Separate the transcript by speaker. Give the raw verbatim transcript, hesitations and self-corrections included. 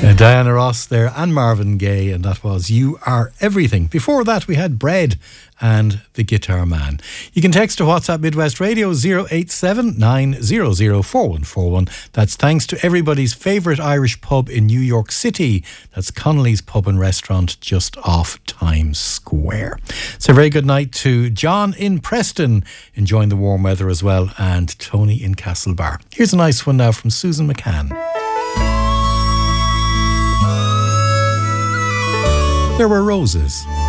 Speaker 1: Uh, Diana Ross there and Marvin Gaye, and that was You Are Everything. Before that we had Bread and The Guitar Man. You can text to WhatsApp Midwest Radio zero eight seven nine zero zero four one four one. That's thanks to everybody's favourite Irish pub in New York City. That's Connolly's Pub and Restaurant just off Times Square. So a very good night to John in Preston, enjoying the warm weather as well, and Tony in Castlebar. Here's a nice one now from Susan McCann. There were roses.